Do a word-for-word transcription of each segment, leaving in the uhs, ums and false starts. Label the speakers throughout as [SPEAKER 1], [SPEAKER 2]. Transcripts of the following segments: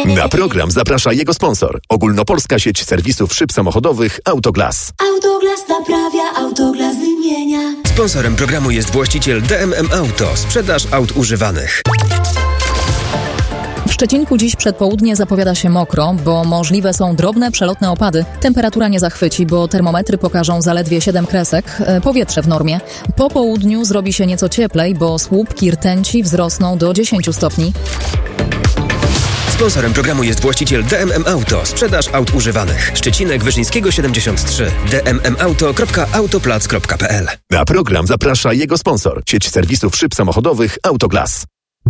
[SPEAKER 1] Na program zaprasza jego sponsor. Ogólnopolska sieć serwisów szyb samochodowych Autoglas.
[SPEAKER 2] Autoglas naprawia, Autoglas wymienia.
[SPEAKER 3] Sponsorem programu jest właściciel D M M Auto. Sprzedaż aut używanych.
[SPEAKER 4] W Szczecinku dziś przed południe zapowiada się mokro, bo możliwe są drobne, przelotne opady. Temperatura nie zachwyci, bo termometry pokażą zaledwie siedem kresek. Powietrze w normie. Po południu zrobi się nieco cieplej, bo słupki rtęci wzrosną do dziesięć stopni.
[SPEAKER 3] Sponsorem programu jest właściciel D M M Auto. Sprzedaż aut używanych. Szczecinek Wyszyńskiego siedemdziesiąt trzy. d m m auto kropka autoplac kropka p l.
[SPEAKER 1] Na program zaprasza jego sponsor. Sieć serwisów szyb samochodowych Autoglas.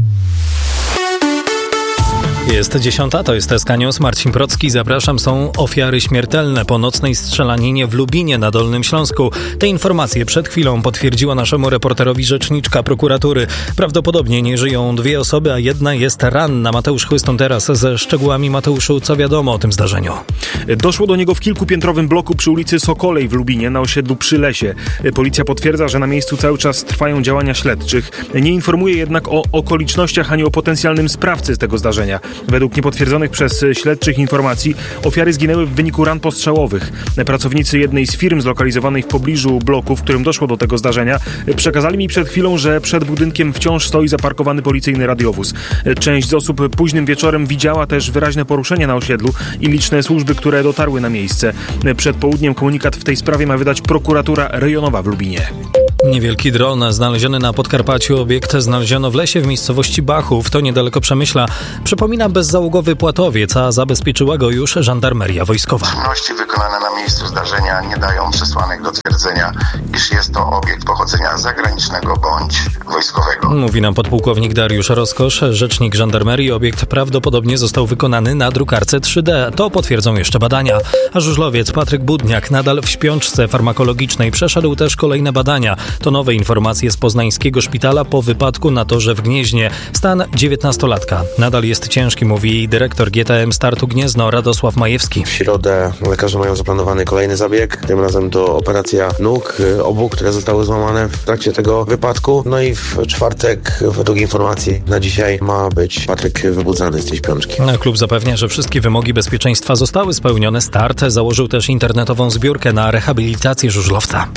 [SPEAKER 5] Jest dziesiąta, to jest S K News. Marcin Procki, zapraszam. Są ofiary śmiertelne po nocnej strzelaninie w Lubinie na Dolnym Śląsku. Te informacje przed chwilą potwierdziła naszemu reporterowi rzeczniczka prokuratury. Prawdopodobnie nie żyją dwie osoby, a jedna jest ranna. Mateusz Chłystun teraz ze szczegółami. Mateuszu, co wiadomo o tym zdarzeniu?
[SPEAKER 6] Doszło do niego w kilkupiętrowym bloku przy ulicy Sokolej w Lubinie na osiedlu Przylesie. Policja potwierdza, że na miejscu cały czas trwają działania śledczych. Nie informuje jednak o okolicznościach ani o potencjalnym sprawcy tego zdarzenia. Według niepotwierdzonych przez śledczych informacji ofiary zginęły w wyniku ran postrzałowych. Pracownicy jednej z firm zlokalizowanej w pobliżu bloku, w którym doszło do tego zdarzenia, przekazali mi przed chwilą, że przed budynkiem wciąż stoi zaparkowany policyjny radiowóz. Część z osób późnym wieczorem widziała też wyraźne poruszenie na osiedlu i liczne służby, które dotarły na miejsce. Przed południem komunikat w tej sprawie ma wydać prokuratura rejonowa w Lubinie.
[SPEAKER 5] Niewielki dron znaleziony na Podkarpaciu. Obiekt znaleziono w lesie w miejscowości Bachów, to niedaleko Przemyśla. Przypomina bezzałogowy płatowiec, a zabezpieczyła go już żandarmeria wojskowa.
[SPEAKER 7] Czynności wykonane na miejscu zdarzenia nie dają przesłanek do twierdzenia, iż jest to obiekt pochodzenia zagranicznego bądź wojskowego.
[SPEAKER 5] Mówi nam podpułkownik Dariusz Roskosz, rzecznik żandarmerii. Obiekt prawdopodobnie został wykonany na drukarce trzy D. To potwierdzą jeszcze badania. A żużlowiec Patryk Budniak nadal w śpiączce farmakologicznej. Przeszedł też kolejne badania. To nowe informacje z poznańskiego szpitala po wypadku na torze w Gnieźnie. Stan dziewiętnastolatka nadal jest ciężki, mówi dyrektor G T M Startu Gniezno Radosław Majewski.
[SPEAKER 8] W środę lekarze mają zaplanowany kolejny zabieg. Tym razem to operacja nóg obu, które zostały złamane w trakcie tego wypadku. No i w czwartek, według informacji na dzisiaj, ma być Patryk wybudzany z tej śpiączki.
[SPEAKER 5] Klub zapewnia, że wszystkie wymogi bezpieczeństwa zostały spełnione. Start założył też internetową zbiórkę na rehabilitację żużlowca.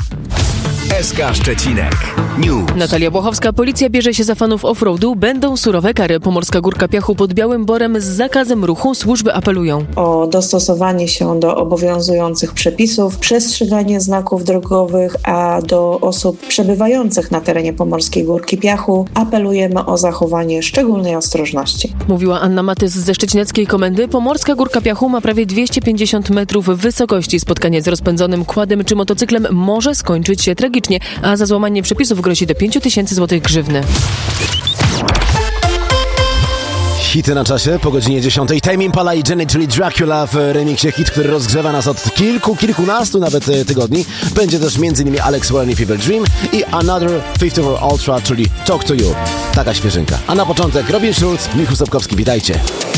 [SPEAKER 3] S K Szczecinek News.
[SPEAKER 9] Natalia Błachowska. Policja bierze się za fanów offroadu. Będą surowe kary. Pomorska Górka Piachu pod Białym Borem z zakazem ruchu. Służby apelują
[SPEAKER 10] o dostosowanie się do obowiązujących przepisów, przestrzeganie znaków drogowych, a do osób przebywających na terenie Pomorskiej Górki Piachu apelujemy o zachowanie szczególnej ostrożności.
[SPEAKER 9] Mówiła Anna Matys ze szczecineckiej komendy. Pomorska Górka Piachu ma prawie dwieście pięćdziesiąt metrów wysokości. Spotkanie z rozpędzonym quadem czy motocyklem może skończyć się tragicznie, a za złamanie przepisów grozi do pięć tysięcy złotych grzywny.
[SPEAKER 11] Hity na czasie po godzinie dziesiątej. Tame Impala i Jenny, czyli Dracula w remiksie. Hit, który rozgrzewa nas od kilku, kilkunastu nawet tygodni. Będzie też m.in. Alex Warren i Fever Dream i Another pięćdziesiąt cztery Ultra, czyli Talk to You. Taka świeżynka. A na początek Robin Schulz, Michał Sapkowski. Witajcie.